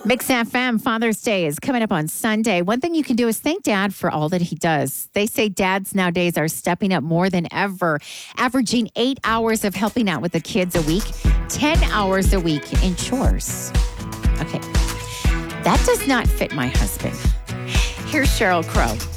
Mix FM Father's Day is coming up on Sunday. One thing you can do is thank Dad for all that he does. They say dads nowadays are stepping up more than ever, averaging 8 hours of helping out with the kids a week, 10 hours a week in chores. Okay, that does not fit my husband. Here's Sheryl Crow.